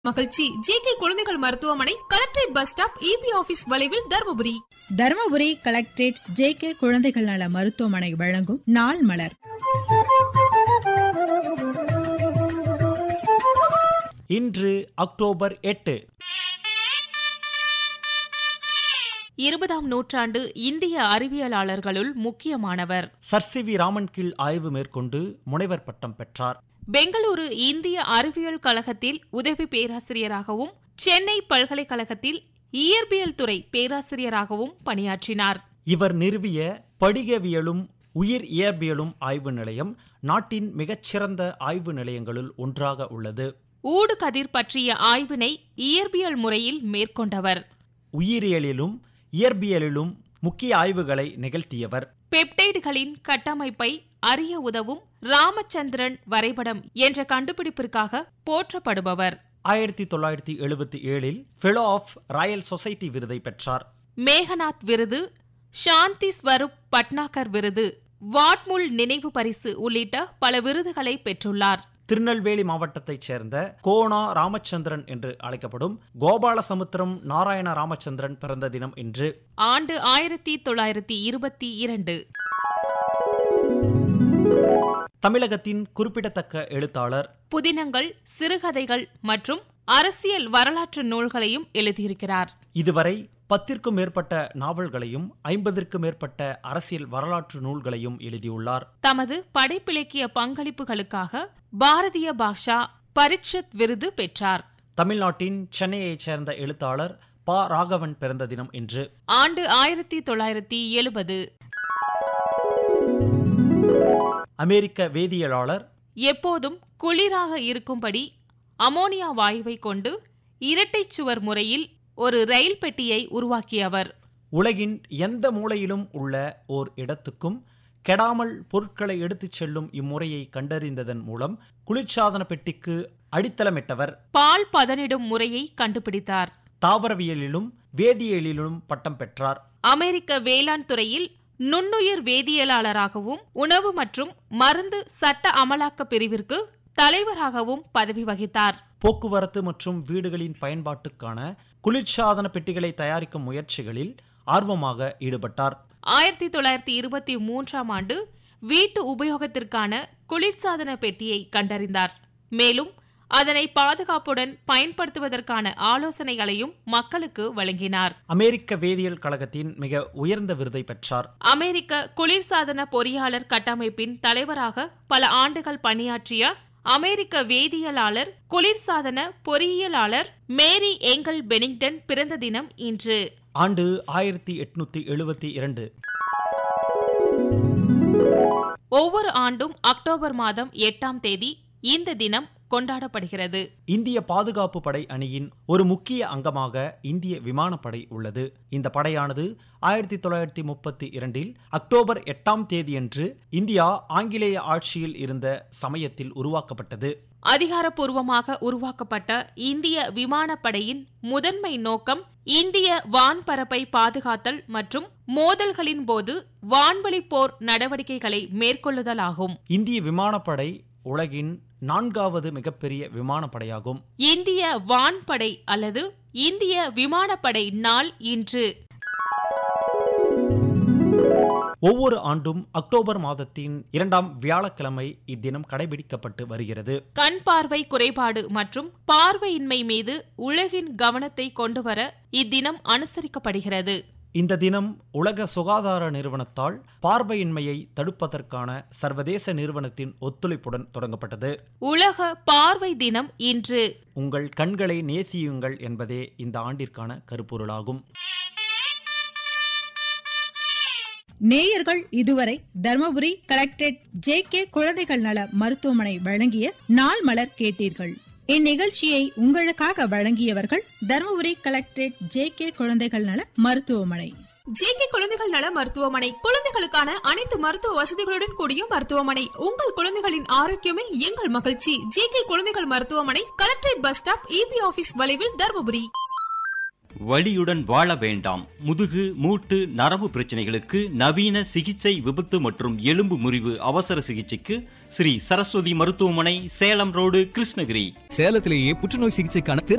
மகிழ்ச்சி ஜேகே குழந்தைகள் மருத்துவமனை collectorate bus stop EB office வளைவில் தர்மபுரி. தர்மபுரி கலெக்டரேட் ஜேகே குழந்தைகள் நல மருத்துவமனை வழங்கும் நாள் மலர். இன்று அக்டோபர் 8. 20ஆம் நூற்றாண்டு இந்திய அறிவியலாளர்களுள் முக்கியமானவர். சர் சி வி ராமன் கீழ் ஆய்வு மேற்கொண்டு முனைவர் பட்டம் பெற்றார். பெங்களூரு இந்திய அறிவியல் கழகத்தில் உதவி பேராசிரியராகவும் சென்னை பல்கலைக்கழகத்தில் இயற்பியல் துறை பேராசிரியராகவும் பணியாற்றினார். இவர் நிறுவிய படிகவியலும் உயிர் இயற்பியலும் ஆய்வு நிலையம் நாட்டின் மிகச்சிறந்த ஆய்வு நிலையங்களுள் ஒன்றாக உள்ளது. ஊடுகதிர் பற்றிய ஆய்வினை இயற்பியல் முறையில் மேற்கொண்டவர். உயிரியலிலும் இயற்பியலிலும் முக்கிய ஆய்வுகளை நிகழ்த்தியவர். பெப்டைடுகளின் கட்டமைப்பை அறிய உதவும் ராமச்சந்திரன் வரைபடம் என்ற கண்டுபிடிப்பிற்காக போற்றப்படுபவர். 1977 ஃபெலோ ஆஃப் ராயல் சொசைட்டி விருதை பெற்றார். மேகநாத் விருது, சாந்தி ஸ்வரூப் பட்னாகர் விருது, வாட்முல் நினைவு பரிசு உள்ளிட்ட பல விருதுகளை பெற்றுள்ளார். திருநெல்வேலி மாவட்டத்தைச் சேர்ந்த கோனா ராமச்சந்திரன் என்று அழைக்கப்படும் கோபாலசமுத்திரம் நாராயண ராமச்சந்திரன் பிறந்த தினம் இன்று. ஆண்டு 1922. தமிழகத்தின் குறிப்பிடத்தக்க எழுத்தாளர். புதினங்கள், சிறுகதைகள் மற்றும் அரசியல் வரலாற்று நூல்களையும் எழுதியிருக்கிறார். இதுவரை 10க்கும் மேற்பட்ட நாவல்களையும் 50க்கும் மேற்பட்ட அரசியல் வரலாற்று நூல்களையும் எழுதியுள்ளார். தமது படைப்பிலக்கிய பங்களிப்புகளுக்காக பாரதிய பாஷா பரிஷத் விருது பெற்றார். தமிழ்நாட்டின் சென்னையைச் சேர்ந்த எழுத்தாளர் ப. ராகவன் பிறந்த தினம் இன்று. ஆண்டு 1970. அமெரிக்க வேதியியலாளர். எப்போதும் குளிராக இருக்கும்படி அமோனியா வாயுவை கொண்டு இரட்டை சுவர் முறையில் ஒரு ரயில் பெட்டியை உருவாக்கியவர். உலகின் எந்த மூலையிலும் உள்ள ஓர் இடத்துக்கும் கெடாமல் பொருட்களை எடுத்துச் செல்லும் இம்முறையை கண்டறிந்ததன் மூலம் குளிர்சாதன பெட்டிக்கு அடித்தளமிட்டவர். பால் பதனிடும் முறையை கண்டுபிடித்தார். தாவரவியலிலும் வேதியியலிலும் பட்டம் பெற்றார். அமெரிக்க வேளாண் துறையில் நுண்ணுயிர் வேதியியலாளராகவும் உணவு மற்றும் மருந்து சட்ட அமலாக்க பிரிவிற்கு தலைவராகவும் பதவி வகித்தார். போக்குவரத்து மற்றும் வீடுகளின் பயன்பாட்டுக்கான குளிர்சாதன பெட்டிகளை தயாரிக்கும் முயற்சிகளில் ஆர்வமாக ஈடுபட்டார். 1923ஆம் ஆண்டு வீட்டு உபயோகத்திற்கான குளிர்சாதன பெட்டியை கண்டறிந்தார். மேலும் அதனை பாதுகாப்புடன் பயன்படுத்துவதற்கான ஆலோசனைகளையும் மக்களுக்கு வழங்கினார். அமெரிக்க வேதியியல் கழகத்தின் மிக உயர்ந்த விருதை பெற்றார். அமெரிக்க குளிர்சாதன பொறியாளர் கட்டமைப்பின் தலைவராக பல ஆண்டுகள் பணியாற்றிய அமெரிக்க வேதியியலாளர், குளிர்சாதன பொறியியலாளர் மேரி ஏங்கல் பெனிங்டன் பிறந்த தினம் இன்று. ஆண்டு 1872. ஒவ்வொரு ஆண்டும் அக்டோபர் மாதம் 8ஆம் தேதி இந்த தினம் கொண்டாடப்படுகிறது. இந்திய பாதுகாப்பு படை அணியின் ஒரு முக்கிய அங்கமாக இந்திய விமானப்படை உள்ளது. இந்த படையானது 1932 அக்டோபர் 8ஆம் தேதியன்று இந்தியா ஆங்கிலேய ஆட்சியில் இருந்த சமயத்தில் உருவாக்கப்பட்டது. அதிகாரப்பூர்வமாக உருவாக்கப்பட்ட இந்திய விமானப்படையின் முதன்மை நோக்கம் இந்திய வான்பரப்பை பாதுகாத்தல் மற்றும் மோதல்களின் போது வான்வழி போர் நடவடிக்கைகளை மேற்கொள்ளுதலாகும். இந்திய விமானப்படை உலகின் 4வது மிகப்பெரிய விமானப்படையாகும். இந்திய வான்படை அல்லது இந்திய விமானப்படை நாள் இன்று. ஒவ்வொரு ஆண்டும் அக்டோபர் மாதத்தின் 2ஆம் வியாழக்கிழமை இத்தினம் கடைபிடிக்கப்பட்டு வருகிறது. கண் பார்வை குறைபாடு மற்றும் பார்வையின்மை மீது உலகின் கவனத்தை கொண்டுவர இத்தினம் அனுசரிக்கப்படுகிறது. இந்த தினம் உலக சுகாதார நிறுவனத்தால் பார்வையின்மையை தடுப்பதற்கான சர்வதேச நிறுவனத்தின் ஒத்துழைப்புடன் தொடங்கப்பட்டது. உலக பார்வை தினம் இன்று. உங்கள் கண்களை நேசியுங்கள் என்பதே இந்த ஆண்டிற்கான கருப்பொருளாகும். நேயர்கள் இதுவரை தர்மபுரி கலெக்டரேட் ஜேகே குழந்தைகள் நல மருத்துவமனை வழங்கிய நாள் மலர் கேட்டீர்கள். இந்நிகழ்ச்சியை உங்களுக்காக வழங்கியவர்கள் தர்மபுரி கலெக்டரேட் ஜேகே குழந்தைகள் நல மருத்துவமனை. ஜேகே குழந்தைகள் நல மருத்துவமனை குழந்தைகளுக்கான அனைத்து மருத்துவ வசதிகளுடன் கூடிய மருத்துவமனை. உங்கள் குழந்தைகளின் ஆரோக்கியமே எங்கள் மகிழ்ச்சி. ஜேகே குழந்தைகள் மருத்துவமனை collectorate bus stop EB office வளைவில் தர்மபுரி. வலியுடன் வாழ வேண்டாம். முதுகு, மூட்டு, நரம்பு பிரச்சனைகளுக்கு நவீன சிகிச்சை, விபத்து மற்றும் எலும்பு முறிவு அவசர சிகிச்சைக்கு ஸ்ரீ சரஸ்வதி மருத்துவமனை, சேலம் ரோடு, கிருஷ்ணகிரி. சேலத்திலேயே புற்றுநோய் சிகிச்சைக்கான